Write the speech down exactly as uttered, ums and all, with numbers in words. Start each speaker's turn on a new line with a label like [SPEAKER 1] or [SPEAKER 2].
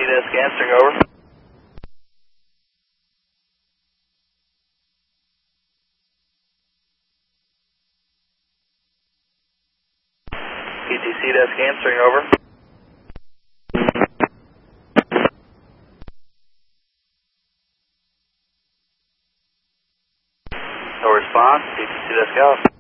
[SPEAKER 1] desk answering, over. P T C desk answering, over. No response, P T C desk out.